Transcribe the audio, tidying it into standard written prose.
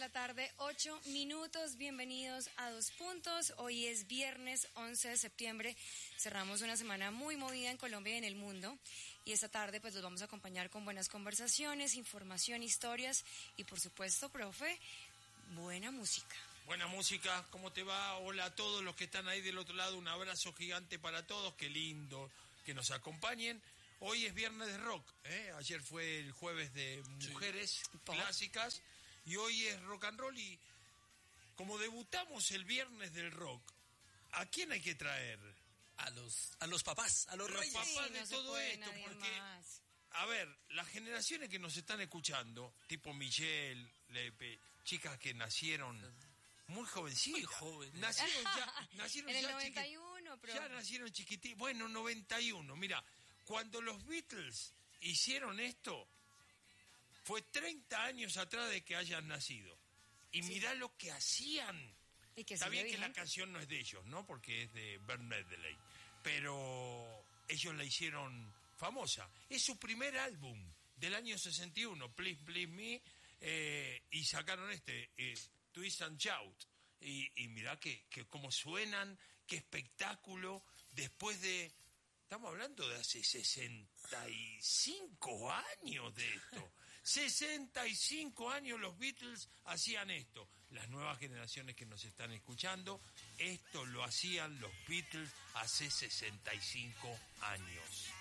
la tarde, 8 minutos. Bienvenidos a Dos Puntos. Hoy es viernes 11 de septiembre. Cerramos una semana muy movida en Colombia y en el mundo. Y esta tarde pues los vamos a acompañar con buenas conversaciones, información, historias y por supuesto, profe, buena música. Buena música, ¿cómo te va? Hola a todos los que están ahí del otro lado. Un abrazo gigante para todos. Qué lindo que nos acompañen. Hoy es viernes de rock, ¿eh? Ayer fue el jueves de mujeres clásicas y hoy es rock and roll. Y como debutamos el viernes del rock, ¿a quién hay que traer? A los papás, a los reyes. Los papás de no todo esto, porque más. A ver, las generaciones que nos están escuchando, tipo Michelle, Lepe, chicas que nacieron muy jovencitas. Muy jóvenes. Nacieron en el ya 91, pero... Ya nacieron chiquititos. Bueno, 91. Mira, cuando los Beatles hicieron esto, fue 30 años atrás de que hayan nacido. Y mirá lo que hacían. ¿Y que está bien vigente? Que la canción no es de ellos, ¿no? Porque es de Bert Medley. Pero ellos la hicieron famosa. Es su primer álbum del año 61, Please Please Me, y sacaron Twist and Shout. Y mirá que cómo suenan, qué espectáculo, después de... Estamos hablando de hace 65 años de esto. 65 años los Beatles hacían esto. Las nuevas generaciones que nos están escuchando, esto lo hacían los Beatles hace 65 años.